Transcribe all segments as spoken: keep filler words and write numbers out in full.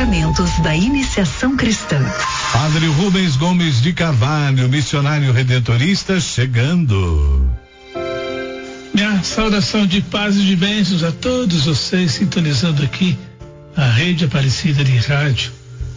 Ensinamentos da Iniciação Cristã. Padre Rubens Gomes de Carvalho, missionário redentorista, chegando. Minha saudação de paz e de bênçãos a todos vocês sintonizando aqui a Rede Aparecida de Rádio.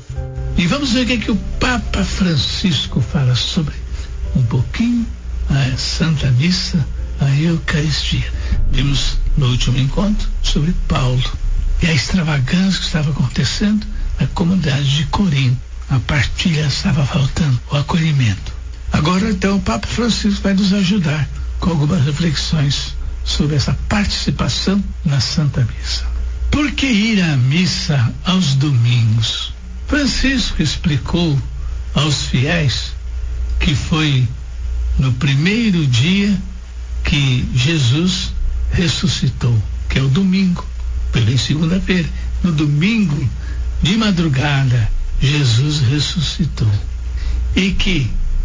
E vamos ver o que, é que o Papa Francisco fala sobre um pouquinho a Santa Missa, a Eucaristia. Vimos no último encontro sobre Paulo e a extravagância que estava acontecendo na comunidade de Corinto. A partilha estava faltando, o acolhimento. Agora então o Papa Francisco vai nos ajudar com algumas reflexões sobre essa participação na Santa Missa. Por que ir à missa aos domingos? Francisco explicou aos fiéis que foi no primeiro dia que Jesus ressuscitou, que é o domingo, pela segunda-feira. No domingo de madrugada, Jesus ressuscitou. E que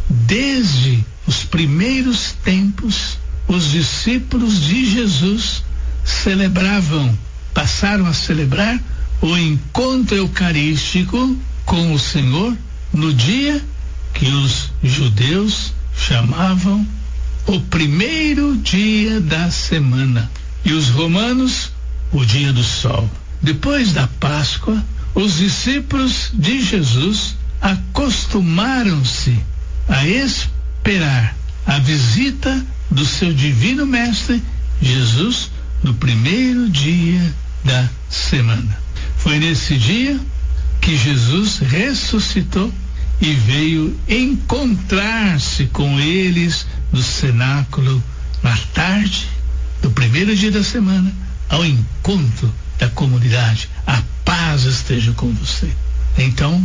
desde os primeiros tempos, os discípulos de Jesus celebravam, passaram a celebrar o encontro eucarístico com o Senhor no dia que os judeus chamavam o primeiro dia da semana e os romanos o dia do sol. Depois da Páscoa, os discípulos de Jesus acostumaram-se a esperar a visita do seu divino mestre Jesus no primeiro dia da semana. Foi nesse dia que Jesus ressuscitou e veio encontrar-se com eles no cenáculo na tarde do primeiro dia da semana, ao encontro da comunidade. A paz esteja com você. Então,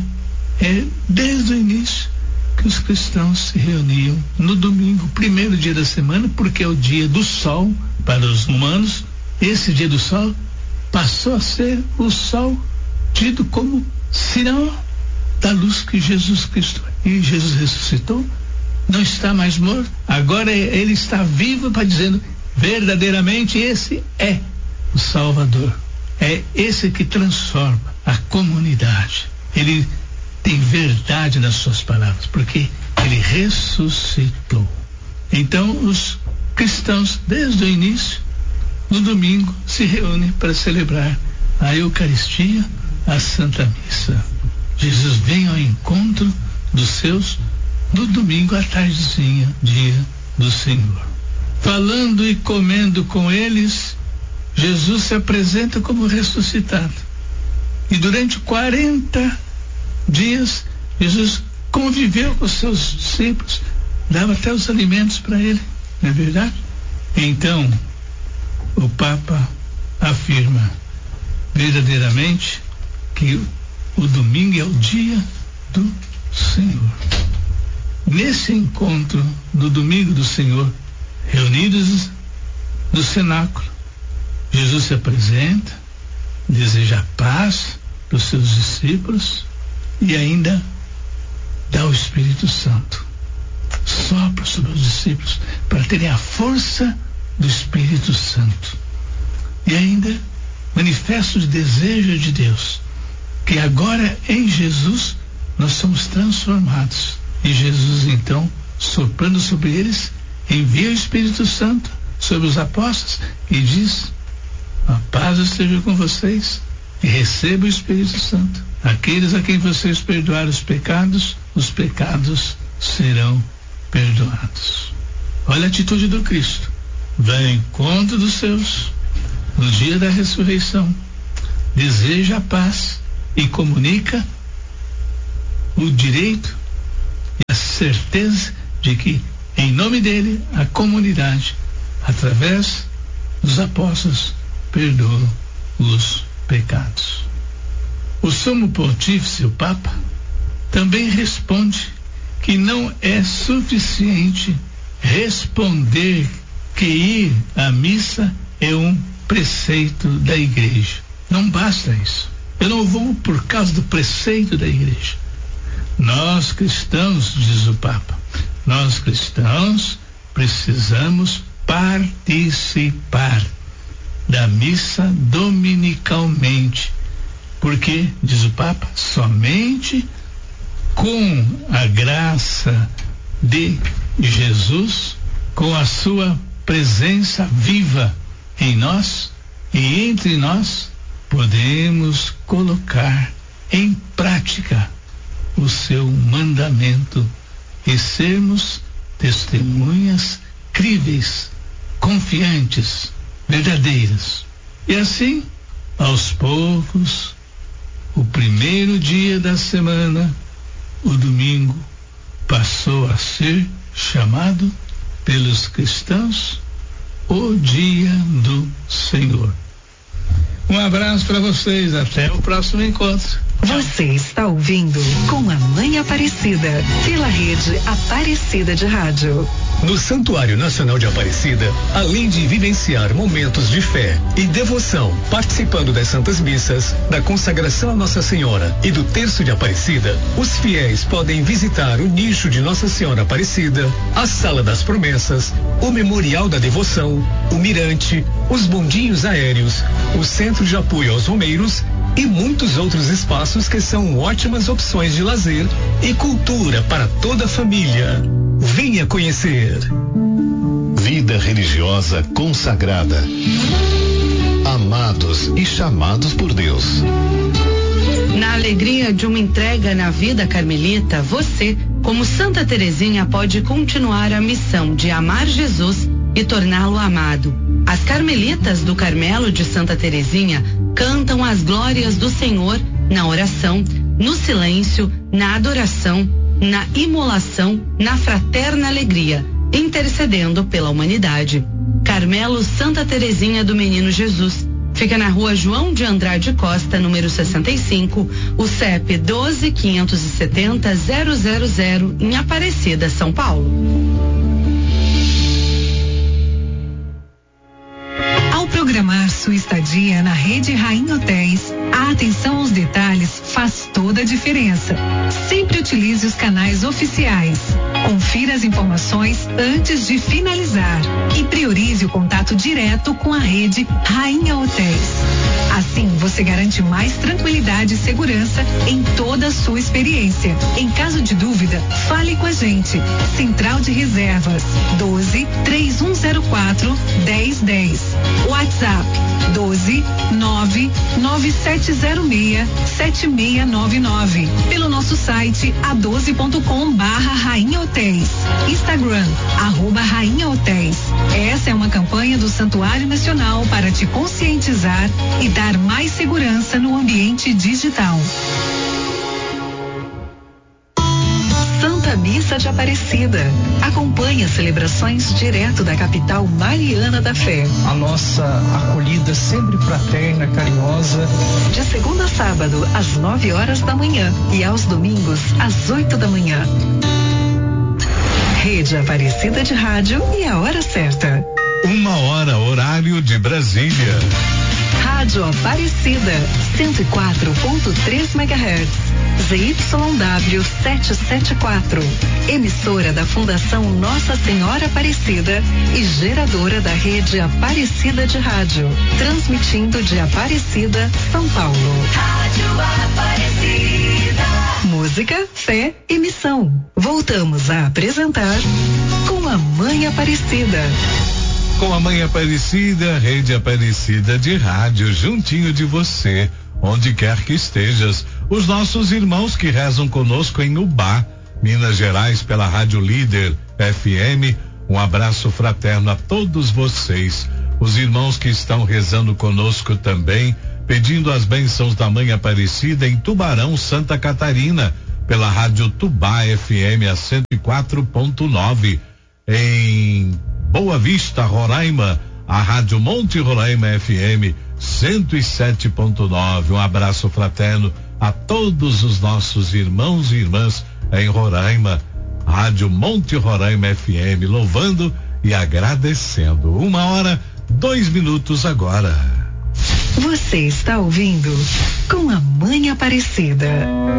é desde o início que os cristãos se reuniam no domingo, primeiro dia da semana, porque é o dia do sol para os humanos. Esse dia do sol passou a ser o sol tido como sinal da luz que Jesus Cristo é. E Jesus ressuscitou, não está mais morto, agora ele está vivo para dizendo, verdadeiramente esse é o Salvador. É esse que transforma a comunidade. Ele tem verdade nas suas palavras, porque ele ressuscitou. Então os cristãos, desde o início, no domingo, se reúnem para celebrar a Eucaristia, a Santa Missa. Jesus vem ao encontro dos seus no domingo à tardezinha, dia do Senhor. Falando e comendo com eles, Jesus se apresenta como ressuscitado. E durante quarenta dias, Jesus conviveu com os seus discípulos, dava até os alimentos para ele, não é verdade? Então, o Papa afirma verdadeiramente que o domingo é o dia do Senhor. Nesse encontro do domingo do Senhor, reunidos no cenáculo, Jesus se apresenta, deseja paz para os seus discípulos e ainda dá o Espírito Santo. Sopra sobre os discípulos para terem a força do Espírito Santo. E ainda manifesta o desejo de Deus, que agora em Jesus nós somos transformados. E Jesus então, soprando sobre eles, envia o Espírito Santo sobre os apóstolos e diz, a paz esteja com vocês, e receba o Espírito Santo. Aqueles a quem vocês perdoarem os pecados, os pecados serão perdoados. Olha a atitude do Cristo. Vai ao encontro dos seus no dia da ressurreição, deseja a paz e comunica o direito e a certeza de que, em nome dele, a comunidade, através dos apóstolos, perdoa os pecados. O Sumo Pontífice, o Papa, também responde que não é suficiente responder que ir à missa é um preceito da igreja. Não basta isso. Eu não vou por causa do preceito da igreja. Nós cristãos, diz o Papa, nós cristãos precisamos participar da missa dominicalmente, Porque, diz o Papa, somente com a graça de Jesus, com a sua presença viva em nós e entre nós, podemos colocar em prática o seu mandamento e sermos testemunhas críveis, confiantes, verdadeiras. E assim, aos poucos, o primeiro dia da semana, o domingo, passou a ser chamado pelos cristãos o dia do Senhor. Um abraço para vocês, até o próximo encontro. Você está ouvindo Com a Mãe Aparecida, pela rede Aparecida de Rádio. No Santuário Nacional de Aparecida, além de vivenciar momentos de fé e devoção, participando das Santas Missas, da consagração a Nossa Senhora e do Terço de Aparecida, os fiéis podem visitar o nicho de Nossa Senhora Aparecida, a Sala das Promessas, o Memorial da Devoção, o Mirante, os bondinhos aéreos, o Centro de Apoio aos Romeiros e muitos outros espaços que são ótimas opções de lazer e cultura para toda a família. Venha conhecer. Vida religiosa consagrada. Amados e chamados por Deus. Na alegria de uma entrega na vida carmelita, você, como Santa Teresinha, pode continuar a missão de amar Jesus e torná-lo amado. As carmelitas do Carmelo de Santa Teresinha cantam as glórias do Senhor na oração, no silêncio, na adoração, na imolação, na fraterna alegria, intercedendo pela humanidade. Carmelo Santa Teresinha do Menino Jesus. Fica na rua João de Andrade Costa, número sessenta e cinco, o C E P doze, quinhentos e setenta, zero zero zero, em Aparecida, São Paulo. Ao programar sua estadia na rede Rainha Hotéis, a atenção aos detalhes faz toda a diferença. Sempre utilize os canais oficiais. Confira as informações antes de finalizar e priorize o contato direto com a rede Rainha Hotéis. Assim, você garante mais tranquilidade e segurança em toda a sua experiência. Em caso de dúvida, fale com a gente. Central de Reservas doze, três um zero quatro, dez dez. WhatsApp doze, nove, nove sete zero seis, sete seis nove nove. Pelo nosso site a doze ponto com barra Rainha Hotéis. Instagram, arroba Rainha Hotéis. Essa é uma campanha do Santuário Nacional para te conscientizar e dar mais segurança no ambiente digital. Santa Missa de Aparecida. Acompanhe as celebrações direto da capital mariana da fé. A nossa acolhida sempre fraterna, carinhosa. De segunda a sábado, às nove horas da manhã e aos domingos, às oito da manhã. Rede Aparecida de Rádio e a hora certa. Uma hora, horário de Brasília. Rádio Aparecida, cento e quatro ponto três megahertz. Z Y W setecentos e setenta e quatro. Emissora da Fundação Nossa Senhora Aparecida e geradora da rede Aparecida de Rádio. Transmitindo de Aparecida, São Paulo. Rádio Aparecida. Música, fé e missão. Voltamos a apresentar Com a Mãe Aparecida. Com a Mãe Aparecida, rede Aparecida de Rádio, juntinho de você, onde quer que estejas. Os nossos irmãos que rezam conosco em Ubá, Minas Gerais, pela Rádio Líder F M, um abraço fraterno a todos vocês. Os irmãos que estão rezando conosco também, pedindo as bênçãos da Mãe Aparecida em Tubarão, Santa Catarina, pela Rádio Tubá F M a cento e quatro ponto nove. Em Boa Vista, Roraima, a Rádio Monte Roraima F M cento e sete ponto nove. Um abraço fraterno a todos os nossos irmãos e irmãs em Roraima, Rádio Monte Roraima F M, louvando e agradecendo. Uma hora, dois minutos agora. Você está ouvindo Com a Mãe Aparecida.